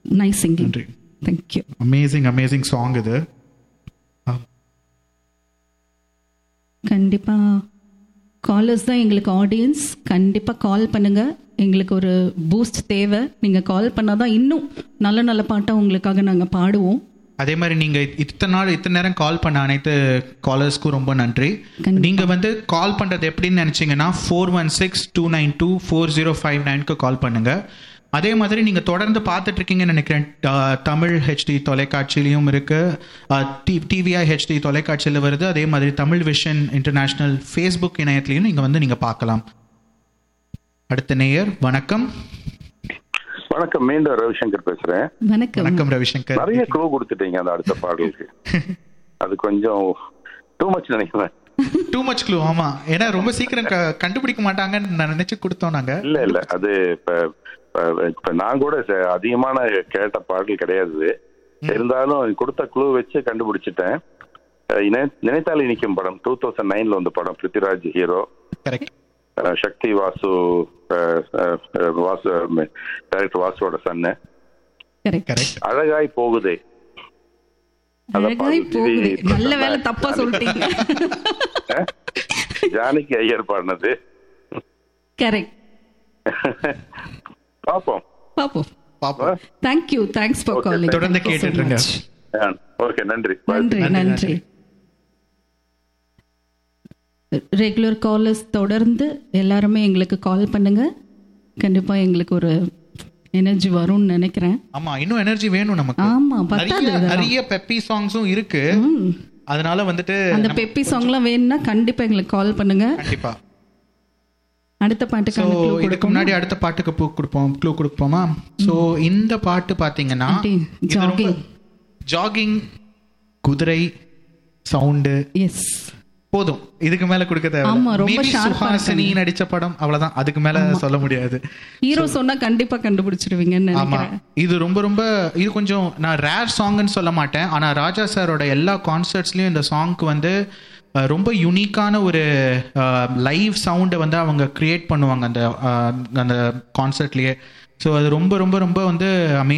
Nice singing. நன்றி. Thank you. Amazing song இது. கண்டிப்பாக காலர்ஸ் தான் எங்களுக்கு ஆடியன்ஸ். கண்டிப்பாக கால் பண்ணுங்கள், எங்களுக்கு ஒரு பூஸ்ட் தேவை. நீங்கள் கால் பண்ணால் தான் இன்னும் நல்ல நல்ல பாட்டாக உங்களுக்காக நாங்கள் பாடுவோம். அதே மாதிரி நீங்கள் இத்தனை நேரம் கால் பண்ண அனைத்து காலர்ஸ்க்கும் ரொம்ப நன்றி. நீங்கள் வந்து கால் பண்ணுறது எப்படின்னு நினச்சிங்கன்னா 416-292-4059க்கு கால் பண்ணுங்கள். அதே மாதிரி நீங்கள் தொடர்ந்து பார்த்துட்டு இருக்கீங்கன்னு நினைக்கிறேன். தமிழ் ஹெச்டி தொலைக்காட்சியிலையும் இருக்குது, டிவிஐ ஹெச்டி தொலைக்காட்சியில் வருது. அதே மாதிரி தமிழ் விஷன் இன்டர்நேஷ்னல் ஃபேஸ்புக் இணையத்திலையும் நீங்கள் பார்க்கலாம். அடுத்த நேயர். வணக்கம். வணக்கம், மீண்டும் ரவிசங்கர் பேசுறேன். வணக்கம் ரவிசங்கர். நிறைய க்ளூ கொடுத்துட்டீங்க அந்த அடுத்த பாடலுக்கு. அது கொஞ்சம் டூ மச் நினைக்கிறேன். Too much clue. ஆமா, ஏன்னா ரொம்ப சீக்கிரம் கண்டுபிடிக்க மாட்டாங்கன்னு நான் நினைச்சு கொடுத்தோம் நாங்க. இல்ல அது இப்ப நான் கூட அதிகமான கேட்ட பாடல் கிடையாது. இருந்தாலும் கொடுத்த க்ளூ வச்சு கண்டுபிடிச்சிட்டேன். நினைத்தாலே இனிக்கும் படம் 2009 வந்த படம். பிருத்திராஜ் ஹீரோ, சக்தி வாசு டைரக்டர் வாசுவோட சன்னு. அழகாய் போகுதே. நல்ல வேலை, தப்பா சொல்லிட்டீங்க. ஜானகி ஐயர் பாடினது. கரெக்ட். பாப்போம். Thank you. Thanks for calling. தொடர்ந்து கேட்டுட்டு இருங்க. ஓகே, நன்றி. நன்றி. ரெகுலர் காலர்ஸ் தொடர்ந்து எல்லாருமே எங்களுக்கு கால் பண்ணுங்க. கண்டிப்பா எங்களுக்கு ஒரு எனர்ஜி வரும்னு நினைக்கிறேன். ஆமா, இன்னும் எனர்ஜி வேணும் நமக்கு. ஆமா, பத்தாது. நிறைய பெப்பி சாங்ஸும் இருக்கு. அதனால வந்துட்டு அந்த பெப்பி சாங்லாம் வேணும்னா கண்டிப்பா எங்களுக்கு கால் பண்ணுங்க. கண்டிப்பா. அடுத்த பாட்டுக்கு இதுக்கு முன்னாடி அடுத்த பாட்டுக்கு க்ளூ கொடுப்போமா? சோ இந்த பாட்டு பாத்தீங்கன்னா ஜாகிங் குதிரை சவுண்டு. எஸ், போதும். இதுக்கு மேல கொடுக்க தேவை. சுஹாசினி நடிச்ச படம், அவ்வளவுதான். அதுக்கு மேல சொல்ல முடியாது. ஹீரோ சொன்னா கண்டிப்பா கண்டுபிடிச்சிடுவீங்கன்னு நினைக்கிறேன். இது இது கொஞ்சம் நான் ரேர் சாங்னு சொல்ல மாட்டேன். ஆனா ராஜா சாரோட எல்லா கான்சர்ட்ஸ்லயும் இந்த சாங்க்கு வந்து ரொம்ப யூனிக்கான ஒரு லைவ் சவுண்டை வந்து அவங்க கிரியேட் பண்ணுவாங்க அந்த கான்சர்ட்லயே. ஸோ அது ரொம்ப ரொம்ப ரொம்ப வந்து